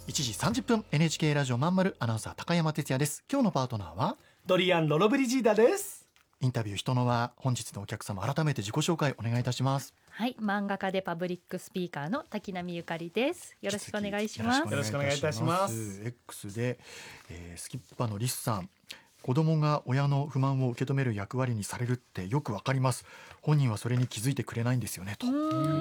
1時30分 NHK ラジオまんまるアナウンサー高山哲也です。今日のパートナーはドリアン・ロロブリジーダです。 インタビュー人の輪、本日のお客様改めて自己紹介お願いいたします。 はい、漫画家でパブリックスピーカーの滝波ゆかりです。よろしくお願いします。 よろしくお願いいたします。 X で、スキッパのリスさん、子供が親の不満を受け止める役割にされるってよくわかります。本人はそれに気づいてくれないんですよねと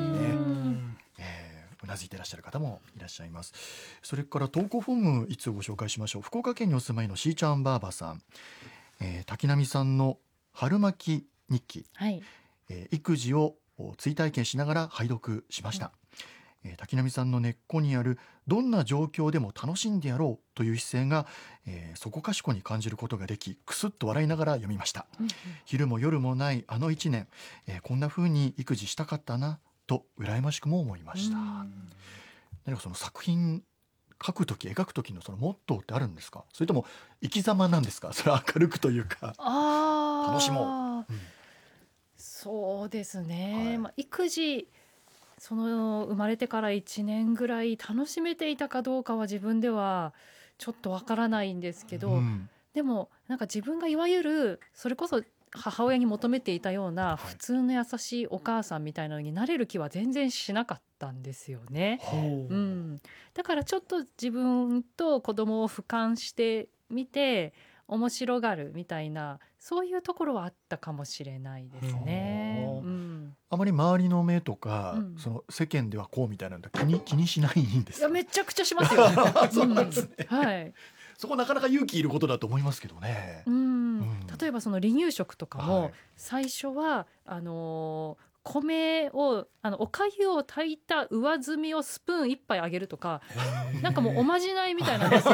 うなずいていらっしゃる方もいらっしゃいます。それから投稿フォームいつご紹介しましょう。福岡県にお住まいのしーちゃんばあばさん、滝波さんの春巻き日記、 はい、 育児を追体験しながら拝読しました。滝波さんの根っこにあるどんな状況でも楽しんでやろうという姿勢が、そこかしこに感じることができ、くすっと笑いながら読みました。昼も夜もないあの1年、こんな風に育児したかったなと羨ましくも思いました。何かその作品書くとき描くときのそのモットーってあるんですか？それとも生き様なんですか？それは明るくというか楽しもう、 そうですね、育児その生まれてから1年ぐらい楽しめていたかどうかは自分ではちょっとわからないんですけど、でもなんか自分がいわゆるそれこそ母親に求めていたような普通の優しいお母さんみたいなのになれる気は全然しなかったんですよね。だからちょっと自分と子供を俯瞰してみて面白がるみたいな、そういうところはあったかもしれないですね。 あまり周りの目とか、その世間ではこうみたいなの気にしないんですか？ いやめちゃくちゃしますよそうなんですね、 はい、 そこなかなか勇気いることだと思いますけどね。 例えばその離乳食とかも、最初は米をお粥を炊いた上澄みをスプーン1杯あげるとか、なんかもうおまじないみたいなんですよ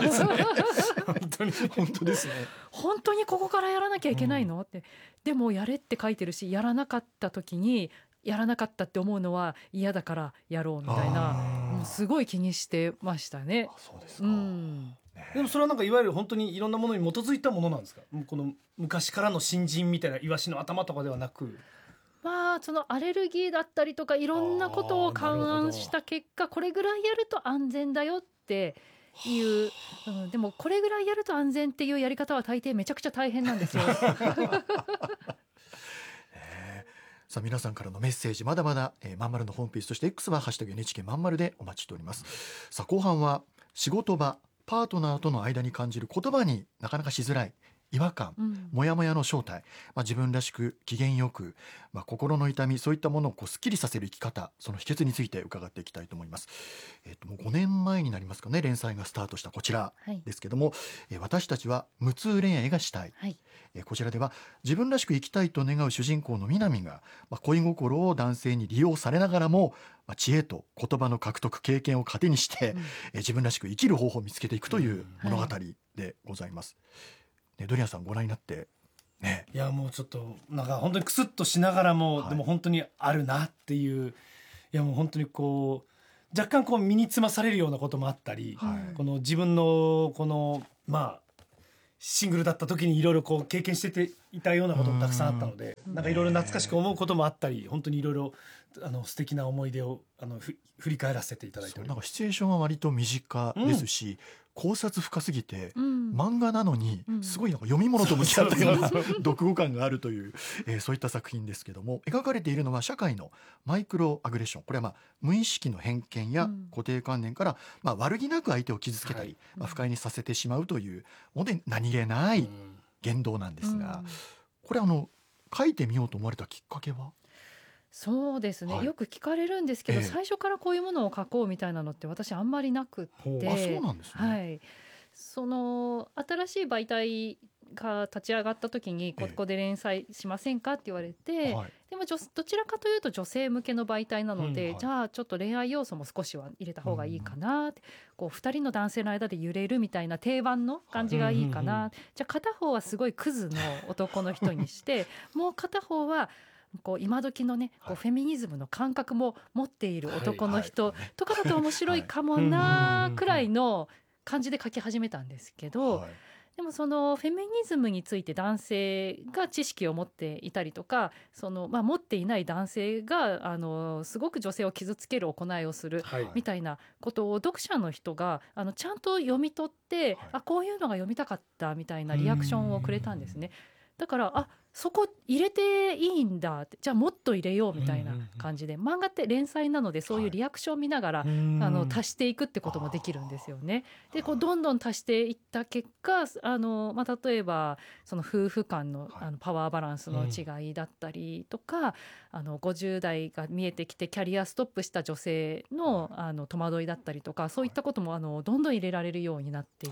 本当ですね。 本当にここからやらなきゃいけないのって、でもやれって書いてるし、やらなかった時にやらなかったって思うのは嫌だからやろうみたいな、もうすごい気にしてましたね。 そうですか。 でもそれはなんかいわゆる本当にいろんなものに基づいたものなんですか？この昔からの新人みたいなイワシの頭とかではなく、 そのアレルギーだったりとかいろんなことを勘案した結果、これぐらいやると安全だよっていう、でもこれぐらいやると安全っていうやり方は大抵めちゃくちゃ大変なんですよさあ皆さんからのメッセージまだまだ、まんまるのホームページ、そして X はハッシュタグ NHK まんまるでお待ちしております。さあ後半は仕事場パートナーとの間に感じる言葉になかなかしづらい違和感、モヤモヤの正体、自分らしく機嫌よく、心の痛み、そういったものをすっきりさせる生き方、その秘訣について伺っていきたいと思います。もう5年前になりますかね、連載がスタートしたこちらですけども、私たちは無痛恋愛がしたい、こちらでは自分らしく生きたいと願う主人公の南が、恋心を男性に利用されながらも、知恵と言葉の獲得経験を糧にして、自分らしく生きる方法を見つけていくという物語でございます。ドリアンさんご覧になってね。 いやもうちょっとなんか本当にクスッとしながらも、でも本当にあるなっていう、いやもう本当にこう若干こう身につまされるようなこともあったり、この自分のこのシングルだった時にいろいろこう経験していたようなこともたくさんあったので、なんかいろいろ懐かしく思うこともあったり、本当にいろいろ素敵な思い出を振り返らせていただいております。 なんかシチュエーションは割と身近ですし、考察深すぎて、漫画なのにすごいなんか読み物と向き合ったような読後感があるという、そういった作品ですけども、描かれているのは社会のマイクロアグレッション。これは無意識の偏見や固定観念から、悪気なく相手を傷つけたり、不快にさせてしまうという本当に何気ない言動なんですが、これ書いてみようと思われたきっかけは？ そうですね、よく聞かれるんですけど、最初からこういうものを書こうみたいなのって私あんまりなくって、 そうなんですね。 その新しい媒体が立ち上がった時にここで連載しませんかって言われて、でもどちらかというと女性向けの媒体なので、じゃあちょっと恋愛要素も少しは入れた方がいいかなって、こう2人の男性の間で揺れるみたいな定番の感じがいいかな、じゃあ片方はすごいクズの男の人にしてもう片方はこう今時のね、こうフェミニズムの感覚も持っている男の人とかだと面白いかもなくらいの感じで書き始めたんですけど、 でもそのフェミニズムについて男性が知識を持っていたりとか、持っていない男性がすごく女性を傷つける行いをするはいみたいなことを読者の人がちゃんと読み取って、こういうのが読みたかったみたいなリアクションをくれたんですね。だからそこ入れていいんだって、じゃあもっと入れようみたいな感じで、漫画って連載なのでそういうリアクションを見ながら、足していくってこともできるんですよね。でこうどんどん足していった結果例えばその夫婦間の、パワーバランスの違いだったりとか、50代が見えてきてキャリアストップした女性の、戸惑いだったりとか、そういったこともどんどん入れられるようになっていって、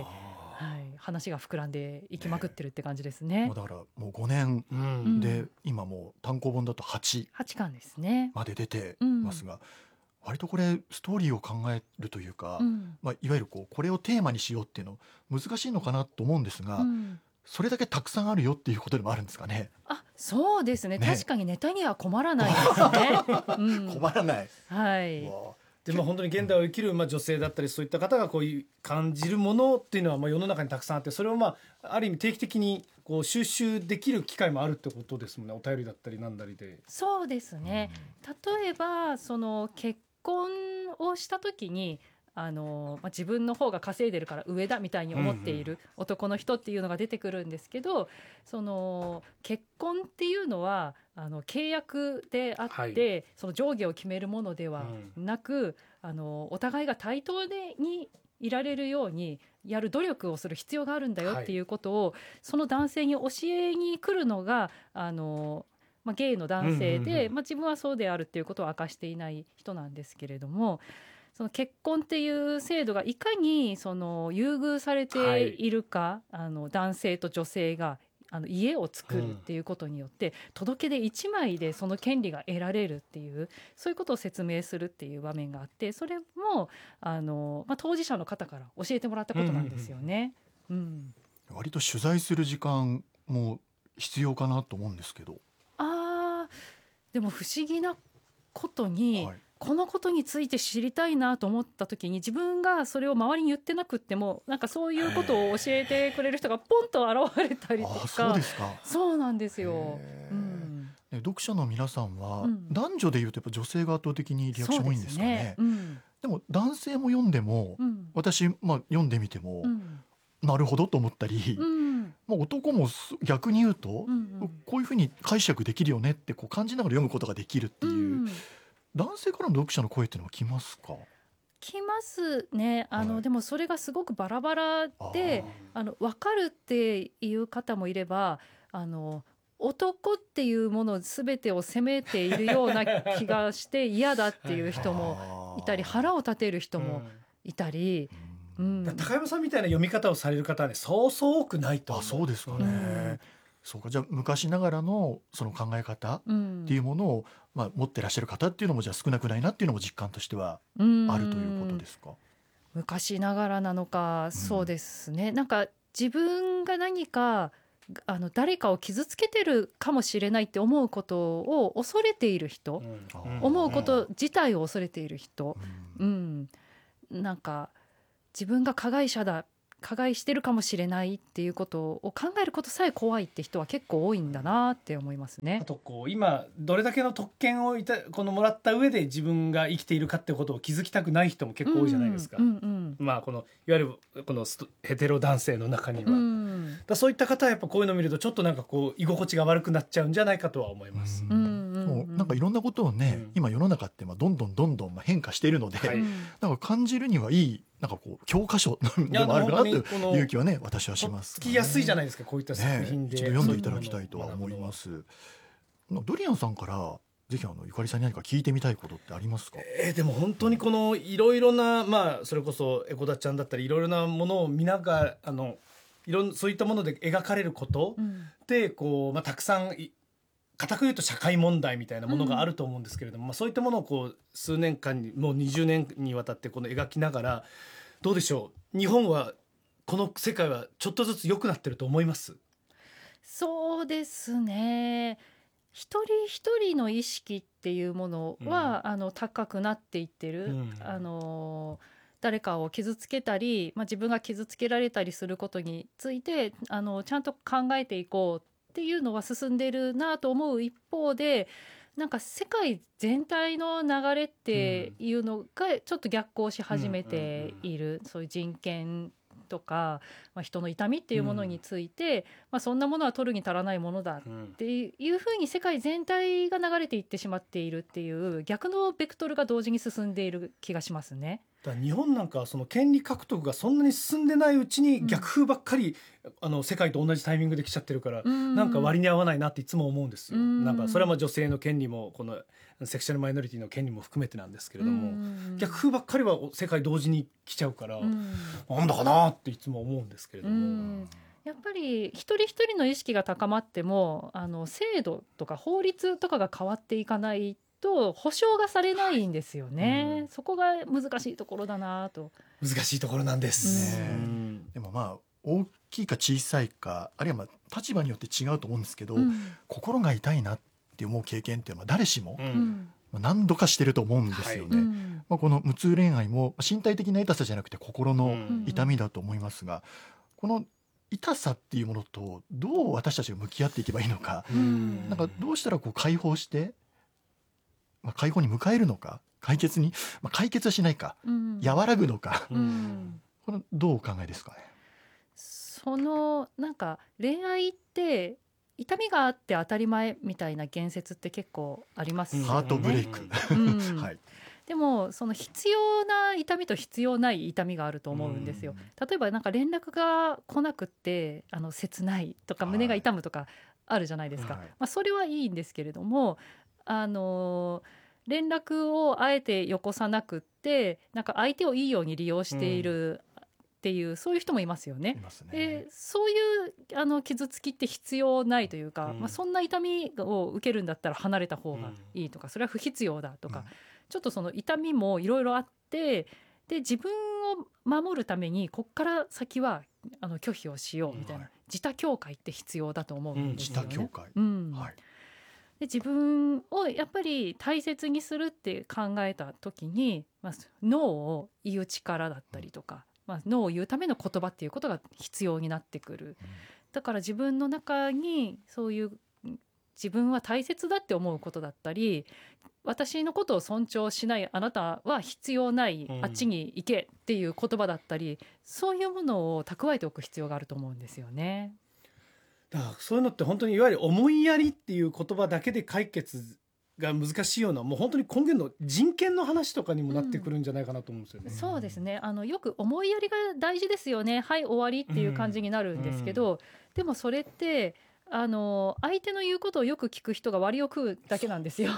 話が膨らんでいきまくってるって感じですね。 もうだからもう5年で、今もう単行本だと8 巻ですねまで出てますが、割とこれストーリーを考えるというか、いわゆるこれをテーマにしようっていうの難しいのかなと思うんですが、それだけたくさんあるよっていうことでもあるんですかね。 そうですね、確かにネタには困らないですね。 困らない。 はい。 でも本当に現代を生きる女性だったり、そういった方がこういう感じるものっていうのは世の中にたくさんあって、それをある意味定期的に収集できる機会もあるってことですもんね。お便りだったりなんだりで。 そうですね、例えばその結婚をした時に自分の方が稼いでるから上だみたいに思っている男の人っていうのが出てくるんですけど、その結婚っていうのは契約であって、その上下を決めるものではなく、お互いが対等にいられるようにやる努力をする必要があるんだよっていうことを、その男性に教えに来るのがゲイの男性で、自分はそうであるっていうことを明かしていない人なんですけれども、その結婚っていう制度がいかにその優遇されているか、男性と女性が家を作るっていうことによって届け出1枚でその権利が得られるっていう、そういうことを説明するっていう場面があって、それも当事者の方から教えてもらったことなんですよね。 割と取材する時間も必要かなと思うんですけど、 でも不思議なことに、このことについて知りたいなと思った時に、自分がそれを周りに言ってなくっても、なんかそういうことを教えてくれる人がポンと現れたりとか。 そうですか。 そうなんですよ。 読者の皆さんは、男女でいうとやっぱ女性が圧倒的にリアクション多いんですかね。でも男性も読んでも、私、読んでみても、なるほどと思ったり、男も逆に言うと、こういうふうに解釈できるよねって感じながら読むことができるっていう、男性からの読者の声っていうのは来ますか？ 来ますね。でもそれがすごくバラバラで、分かるっていう方もいれば、男っていうもの全てを責めているような気がして嫌だっていう人もいたり、腹を立てる人もいたり、 高山さんみたいな読み方をされる方はね、そうそう多くないと思う。 そうですかね。そうか、じゃあ昔ながらのその考え方っていうものを、持ってらっしゃる方っていうのもじゃあ少なくないなっていうのも実感としてはあるということですか？ 昔ながらなのか、そうですね。なんか自分が何か誰かを傷つけてるかもしれないって思うことを恐れている人、思うこと自体を恐れている人、なんか自分が加害してるかもしれないっていうことを考えることさえ怖いって人は結構多いんだなって思いますね。 あと今どれだけの特権をもらった上で自分が生きているかってことを気づきたくない人も結構多いじゃないですか。いわゆるこのヘテロ男性の中には、そういった方はやっぱこういうのを見るとちょっとなんか居心地が悪くなっちゃうんじゃないかとは思います。 もうなんかいろんなことをね、今世の中ってどんどん変化しているので、なんか感じるにはいいなんか教科書でもあるかなという気はね、私はします。 つきやすいじゃないですか、こういった作品で、 一度読んでいただきたいとは思います。ドリアンさんからぜひゆかりさんに何か聞いてみたいことってありますか？ でも本当にいろいろな、それこそエコダちゃんだったりいろいろなものを見ながらそういったもので描かれることでたくさん固く言うと社会問題みたいなものがあると思うんですけれども、そういったものを数年間にもう20年にわたって描きながら、どうでしょう、日本はこの世界はちょっとずつ良くなってると思います？ そうですね、一人一人の意識っていうものは、高くなっていってる、 誰かを傷つけたり、自分が傷つけられたりすることについてちゃんと考えていこうっていうのは進んでるなと思う一方で、なんか世界全体の流れっていうのがちょっと逆行し始めている、そういう人権とか、人の痛みっていうものについて、そんなものは取るに足らないものだっていうふうに世界全体が流れていってしまっているっていう逆のベクトルが同時に進んでいる気がしますね。 だから日本なんかはその権利獲得がそんなに進んでないうちに逆風ばっかり、世界と同じタイミングで来ちゃってるから、なんか割に合わないなっていつも思うんですよ。なんかそれは女性の権利もこのセクシャルマイノリティの権利も含めてなんですけれども、逆風ばっかりは世界同時に来ちゃうから、なんだかなっていつも思うんですけれども、 やっぱり一人一人の意識が高まっても制度とか法律とかが変わっていかないと保障がされないんですよね、そこが難しいところだなと。 難しいところなんです、 でも大きいか小さいか、あるいは立場によって違うと思うんですけど、心が痛いなって思う経験っていうのは誰しも何度かしてると思うんですよね、この無痛恋愛も身体的な痛さじゃなくて心の痛みだと思いますが、この痛さっていうものとどう私たちが向き合っていけばいいのか、なんかどうしたら解放して、解放に迎えるのか、解決に、解決はしないか、和らぐのか、これどうお考えですかね。 なんか恋愛って痛みがあって当たり前みたいな言説って結構ありますよね。 ハートブレイク、 でもその必要な痛みと必要ない痛みがあると思うんですよ。例えばなんか連絡が来なくって切ないとか胸が痛むとかあるじゃないですか、それはいいんですけれども、連絡をあえてよこさなくってなんか相手をいいように利用しているっていう、そういう人もいますよね。でそういう傷つきって必要ないというか、そんな痛みを受けるんだったら離れた方がいいとか、それは不必要だとか、ちょっとその痛みもいろいろあって、で自分を守るためにこっから先は拒否をしようみたいな、自他境界って必要だと思うんですよね。 自他境界、 で自分をやっぱり大切にするって考えた時に、ノーを言う力だったりとか、ノーを言うための言葉っていうことが必要になってくる。だから自分の中にそういう自分は大切だって思うことだったり、私のことを尊重しないあなたは必要ない、あっちに行けっていう言葉だったり、そういうものを蓄えておく必要があると思うんですよね。 だからそういうのって本当にいわゆる思いやりっていう言葉だけで解決が難しいような、もう本当に根源の人権の話とかにもなってくるんじゃないかなと思うんですよね。 そうですね、よく思いやりが大事ですよね、はい終わりっていう感じになるんですけど、でもそれって相手の言うことをよく聞く人が割を食うだけなんですよ。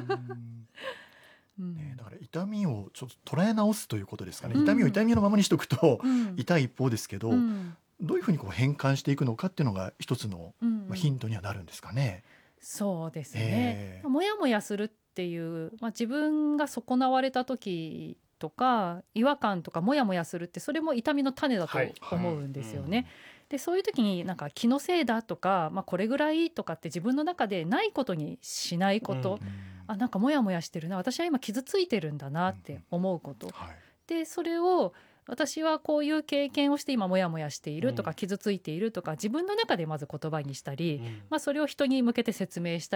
だから痛みをちょっと捉え直すということですかね。痛みを痛みのままにしておくと痛い一方ですけど、どういうふうに変換していくのかっていうのが一つのヒントにはなるんですかね。 そうですね、もやもやするっていう、自分が損なわれた時とか違和感とかもやもやするって、それも痛みの種だと思うんですよね。でそういう時になんか気のせいだとか、これぐらいとかって自分の中でないことにしないこと、なんかモヤモヤしてるな、私は今傷ついてるんだなって思うこと、でそれを私はこういう経験をして今モヤモヤしているとか傷ついているとか自分の中でまず言葉にしたり、それを人に向けて説明したり